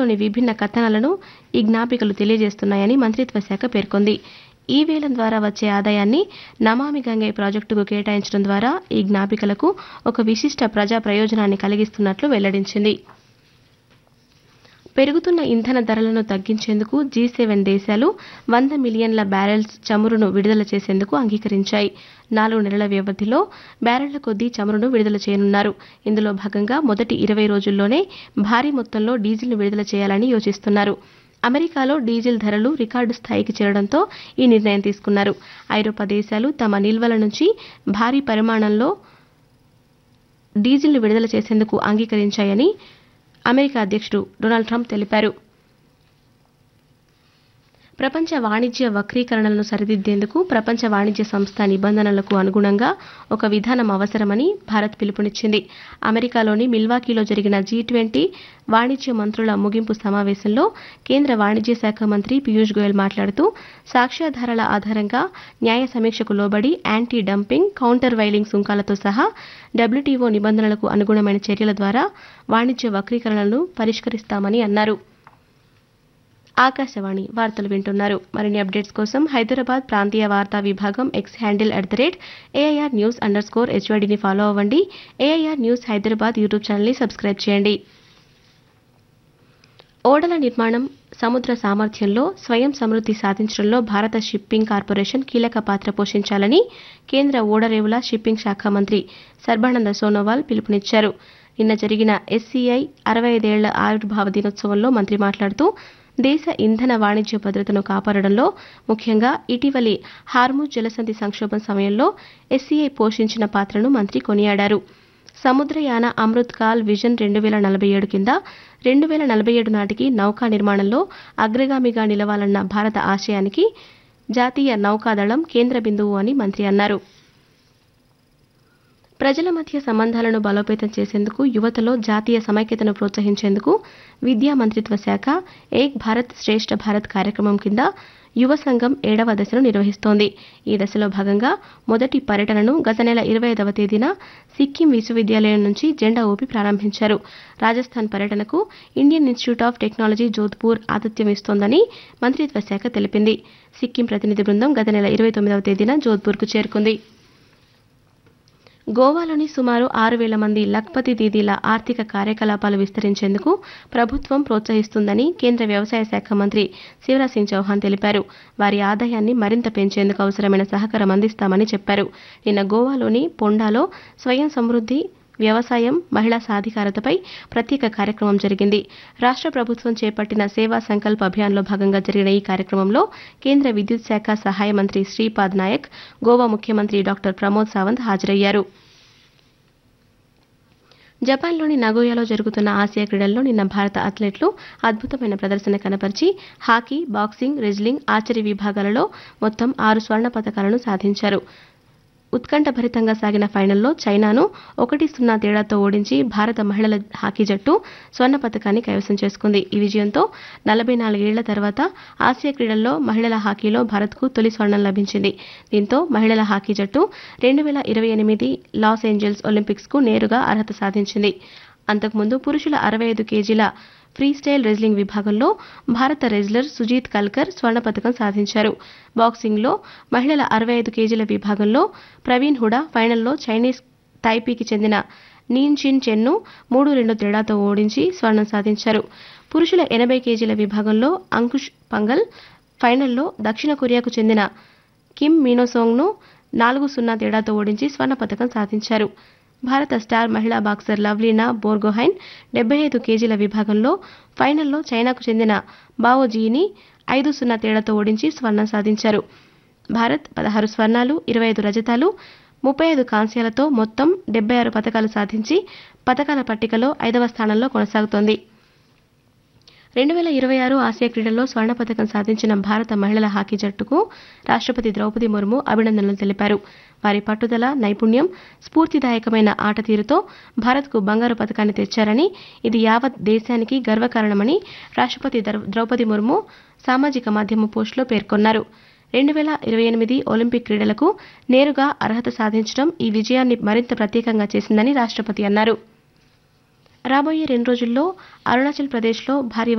ఢిల్లీలోని విభిన్న కథనాలను ఈ జ్ఞాపికలు తెలియజేస్తున్నాయని మంత్రిత్వ శాఖ పేర్కొంది. ఈ వేలం ద్వారా వచ్చే ఆదాయాన్ని నమామి గంగే ప్రాజెక్టుకు కేటాయించడం ద్వారా ఈ జ్ఞాపికలకు ఒక విశిష్ట ప్రజా ప్రయోజనాన్ని కలిగిస్తున్నట్లు వెల్లడించింది. పెరుగుతున్న ఇంధన ధరలను తగ్గించేందుకు G7 దేశాలు 100 మిలియన్ల బ్యారెల్స్ చమురును విడుదల చేసేందుకు అంగీకరించాయి. 4 నెలల వ్యవధిలో బ్యారెళ్ల కొద్దీ చమురును విడుదల చేయనున్నారు. ఇందులో భాగంగా మొదటి 20 రోజుల్లోనే భారీ మొత్తంలో డీజిల్ను విడుదల చేయాలని యోచిస్తున్నారు. అమెరికాలో డీజిల్ ధరలు రికార్డు స్థాయికి చేరడంతో ఈ నిర్ణయం తీసుకున్నారు. ఐరోపా దేశాలు తమ నిల్వల నుంచి భారీ పరిమాణంలో డీజిల్ను విడుదల చేసేందుకు అంగీకరించాయని అమెరికా అధ్యక్షుడు డొనాల్డ్ ట్రంప్ తెలిపారు. ప్రపంచ వాణిజ్య వక్రీకరణలను సరిదిద్దేందుకు ప్రపంచ వాణిజ్య సంస్థ నిబంధనలకు అనుగుణంగా ఒక విధానం అవసరమని భారత్ పిలుపునిచ్చింది. అమెరికాలోని మిల్వాకీలో జరిగిన G20 వాణిజ్య మంత్రుల ముగింపు సమావేశంలో కేంద్ర వాణిజ్య శాఖ మంత్రి పీయూష్ గోయల్ మాట్లాడుతూ సాక్ష్యాధారాల ఆధారంగా న్యాయ సమీక్షకు లోబడి యాంటీ డంపింగ్, కౌంటర్ వైలింగ్ సుంకాలతో సహా WTO నిబంధనలకు అనుగుణమైన చర్యల ద్వారా వాణిజ్య వక్రీకరణలను పరిష్కరిస్తామని అన్నారు. ఆకాశవాణి వార్తలు వింటున్నారు. మరిన్ని అప్డేట్స్ కోసం హైదరాబాద్ ప్రాంతీయ వార్తా విభాగం ఎక్స్ హ్యాండిల్ @AIR News_HYDని ఫాలో అవ్వండి. AIR న్యూస్ హైదరాబాద్ యూట్యూబ్ ఛానల్ని సబ్స్క్రైబ్ చేయండి. ఓడల నిర్మాణం, సముద్ర సామర్థ్యంలో స్వయం సమృద్ధి సాధించడంలో భారత షిప్పింగ్ కార్పొరేషన్ కీలక పాత్ర పోషించాలని కేంద్ర ఓడరేవుల షిప్పింగ్ శాఖ మంత్రి సర్బానంద సోనోవాల్ పిలుపునిచ్చారు. నిన్న జరిగిన SCI 65 ఏళ్ల ఆవిర్భావ దినోత్సవంలో మంత్రి మాట్లాడుతూ దేశ ఇంధన వాణిజ్య భద్రతను కాపాడడంలో ముఖ్యంగా ఇటీవలి హార్ముజ్ జలసంధి సంక్షోభం సమయంలో SCI పోషించిన పాత్రను మంత్రి కొనియాడారు. సముద్రయాన అమృత్ కాల్ విజన్ 2047 కింద 2047 నాటికి నౌకా నిర్మాణంలో అగ్రగామిగా నిలవాలన్న భారత ఆశయానికి జాతీయ నౌకాదళం కేంద్ర బిందువు అని మంత్రి అన్నారు. ప్రజల మధ్య సంబంధాలను బలోపేతం చేసేందుకు యువతలో జాతీయ సమైక్యతను ప్రోత్సహించేందుకు విద్యా మంత్రిత్వ శాఖ ఏక్ భారత్ శ్రేష్ఠ భారత్ కార్యక్రమం కింద యువ సంఘం 7వ దశను నిర్వహిస్తోంది. ఈ దశలో భాగంగా మొదటి పర్యటనను గత నెల 25వ తేదీన సిక్కిం విశ్వవిద్యాలయం నుంచి జెండా ఊపి ప్రారంభించారు. రాజస్థాన్ పర్యటనకు Indian institute of technology Jodhpur ఆతిథ్యం ఇస్తోందని మంత్రిత్వ శాఖ తెలిపింది. సిక్కిం ప్రతినిధి బృందం గత నెల 29వ తేదీన జోధ్పూర్కు చేరుకుంది. గోవాలోని సుమారు 6,000 మంది లఖ్పతి దీదీల ఆర్థిక కార్యకలాపాలు విస్తరించేందుకు ప్రభుత్వం ప్రోత్సహిస్తుందని కేంద్ర వ్యవసాయ శాఖ మంత్రి శివరాజ్ సింగ్ చౌహాన్ తెలిపారు. వారి ఆదాయాన్ని మరింత పెంచేందుకు అవసరమైన సహకారం అందిస్తామని చెప్పారు. నిన్న గోవాలోని పొండాలో స్వయం సమృద్ధి, వ్యవసాయం, మహిళా సాధికారతపై ప్రత్యేక కార్యక్రమం జరిగింది. రాష్ట్ర ప్రభుత్వం చేపట్టిన సేవా సంకల్ప్ అభియాన్లో భాగంగా జరిగిన ఈ కార్యక్రమంలో కేంద్ర విద్యుత్ శాఖ సహాయ మంత్రి శ్రీపాద్ నాయక్, గోవా ముఖ్యమంత్రి డాక్టర్ ప్రమోద్ సావంత్ హాజరయ్యారు. జపాన్లోని నగోయాలో జరుగుతున్న ఆసియా క్రీడల్లో నిన్న భారత అథ్లెట్లు అద్భుతమైన ప్రదర్శన కనబరిచి హాకీ, బాక్సింగ్, రెజ్లింగ్, ఆర్చరీ విభాగాలలో మొత్తం 6 స్వర్ణ పతకాలను సాధించారు. ఉత్కంఠభరితంగా సాగిన ఫైనల్లో చైనాను 1-0 తేడాతో ఓడించి భారత మహిళల హాకీ జట్టు స్వర్ణ పతకాన్ని కైవసం చేసుకుంది. ఈ విజయంతో 44 ఏళ్ల తర్వాత ఆసియా క్రీడల్లో మహిళల హాకీలో భారత్కు తొలి స్వర్ణం లభించింది. దీంతో మహిళల హాకీ జట్టు 2028 లాస్ ఏంజల్స్ ఒలింపిక్స్కు నేరుగా అర్హత సాధించింది. అంతకుముందు పురుషుల 65 కేజీల ఫ్రీస్టైల్ రెజ్లింగ్ విభాగంలో భారత రెజ్లర్ సుజీత్ కల్కర్ స్వర్ణ పతకం సాధించారు. బాక్సింగ్లో మహిళల 65 కేజీల విభాగంలో ప్రవీణ్ హుడా ఫైనల్లో చైనీస్ తైపీకి చెందిన నీన్ చిన్ చెన్ను 3-2 తేడాతో ఓడించి స్వర్ణం సాధించారు. పురుషుల 80 కేజీల విభాగంలో అంకుష్ పంగల్ ఫైనల్లో దక్షిణ కొరియాకు చెందిన కిమ్ మినోసోంగ్ను 4-0 తేడాతో ఓడించి స్వర్ణ పతకం సాధించారు. భారత స్టార్ మహిళా బాక్సర్ లవ్లీనా బోర్గోహైన్ 75 కేజీల విభాగంలో ఫైనల్లో చైనాకు చెందిన బావో జీని 5-0 తేడాతో ఓడించి స్వర్ణం సాధించారు. భారత్ 16 స్వర్ణాలు, 25 రజతాలు, 35 కాంస్యాలతో మొత్తం 76 పతకాలు సాధించి పతకాల పట్టికలో 5వ స్థానంలో కొనసాగుతోంది. 2026 ఆసియా క్రీడల్లో స్వర్ణ పతకం సాధించిన భారత మహిళల హాకీ జట్టుకు రాష్ట్రపతి ద్రౌపది ముర్ము అభినందనలు తెలిపారు. వారి పట్టుదల, నైపుణ్యం, స్ఫూర్తిదాయకమైన ఆట తీరుతో భారత్కు బంగారు పతకాన్ని తెచ్చారని, ఇది యావత్ దేశానికి గర్వకారణమని రాష్ట్రపతి ద్రౌపది ముర్ము సామాజిక మాధ్యమ పోస్టులో పేర్కొన్నారు. 2028 ఒలింపిక్ క్రీడలకు నేరుగా అర్హత సాధించడం ఈ విజయాన్ని మరింత ప్రత్యేకంగా చేసిందని రాష్ట్రపతి అన్నారు. రాబోయే 2 రోజుల్లో అరుణాచల్ ప్రదేశ్లో భారీ